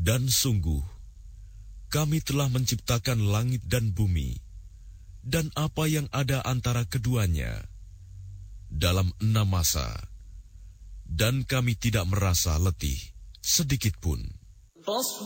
Dan sungguh, kami telah menciptakan langit dan bumi, dan apa yang ada antara keduanya, dalam 6 masa, dan kami tidak merasa letih sedikitpun.